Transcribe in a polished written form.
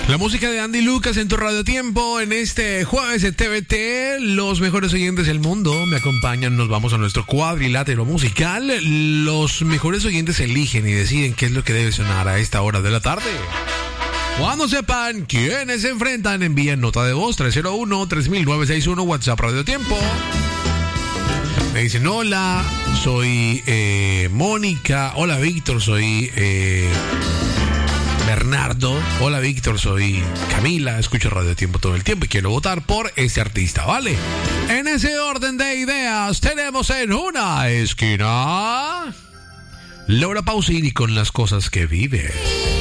La música de Andy Lucas en tu Radio Tiempo en este jueves de TVT. Los mejores oyentes del mundo me acompañan. Nos vamos a nuestro cuadrilátero musical. Los mejores oyentes eligen y deciden qué es lo que debe sonar a esta hora de la tarde. Cuando sepan quiénes se enfrentan, envíen nota de voz 301-3961 WhatsApp Radio Tiempo. Me dicen: hola, soy Mónica. Hola, Víctor, soy Bernardo. Hola, Víctor, soy Camila. Escucho Radio Tiempo todo el tiempo y quiero votar por ese artista, ¿vale? En ese orden de ideas tenemos en una esquina Laura Pausini con Las cosas que vive.